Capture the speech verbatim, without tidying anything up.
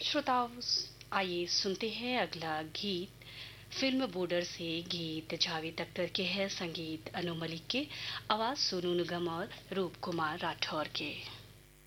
श्रोताओं, आइए सुनते हैं अगला गीत। फिल्म बॉर्डर से गीत जावेद अख्तर के है, संगीत अनु मलिक के, आवाज सोनू निगम और रूप कुमार राठौर के।